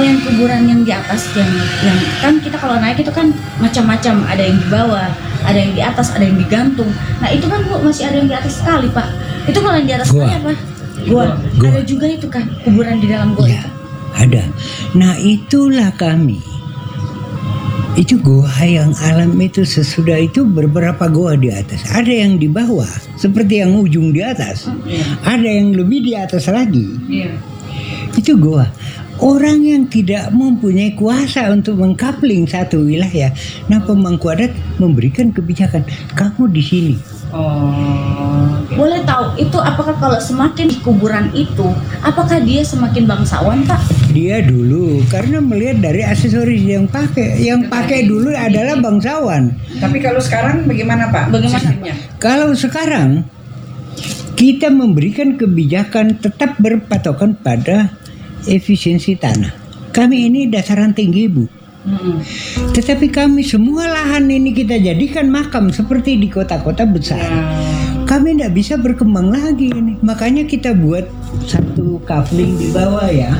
yang kuburan yang di atas yang kan kita kalau naik itu kan macam-macam, ada yang di bawah, ada yang di atas, ada yang digantung. Nah itu kan Bu masih ada yang di atas sekali Pak. Itu kalau yang di atas sekali apa? Gua. Ada juga itu kan kuburan di dalam gua. Ya, ada. Nah itulah kami. Itu goa yang alam itu sesudah itu beberapa goa di atas. Ada yang di bawah, seperti yang ujung di atas. Ada yang lebih di atas lagi. Itu goa. Orang yang tidak mempunyai kuasa untuk mengkapling satu wilayah, nah pemangku adat memberikan kebijakan, kamu di sini. Boleh tahu itu apakah kalau semakin di kuburan itu, apakah dia semakin bangsawan Pak? Dia dulu karena melihat dari aksesoris yang pakai dulu adalah bangsawan. Tapi kalau sekarang bagaimana Pak? Bagaimana? Kalau sekarang kita memberikan kebijakan tetap berpatokan pada efisiensi tanah. Kami ini dataran tinggi Bu. Tetapi kami semua lahan ini kita jadikan makam seperti di kota-kota besar. Kami tidak bisa berkembang lagi ini. Makanya kita buat satu kafling di bawah ya,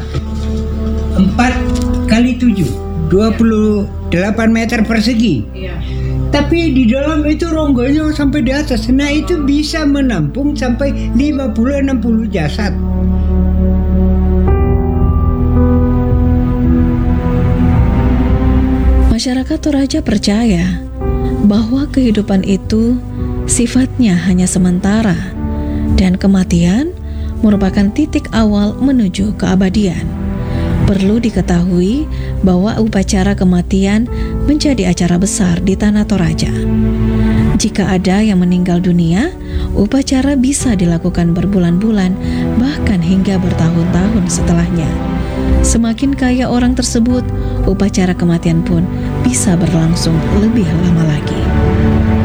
4x7, 28 meter persegi. Tapi di dalam itu ronggonya sampai di atas. Nah itu bisa menampung sampai 50-60 jasad. Masyarakat Toraja percaya bahwa kehidupan itu sifatnya hanya sementara dan kematian merupakan titik awal menuju keabadian. Perlu diketahui bahwa upacara kematian menjadi acara besar di tanah Toraja. Jika ada yang meninggal dunia, upacara bisa dilakukan berbulan-bulan, bahkan hingga bertahun-tahun setelahnya. Semakin kaya orang tersebut, upacara kematian pun bisa berlangsung lebih lama lagi.